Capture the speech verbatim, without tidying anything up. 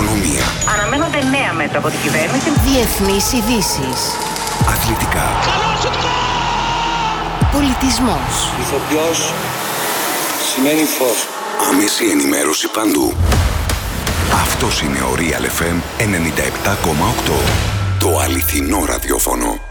Οικονομία. Αναμένονται νέα μέτρα από την κυβέρνηση. Διεθνείς ειδήσεις. Αθλητικά. Πολιτισμός. Ηθοποιός σημαίνει φως. Άμεση ενημέρωση παντού. Αυτός είναι ο Real εφ εμ ενενήντα επτά κόμμα οκτώ. Το αληθινό ραδιόφωνο.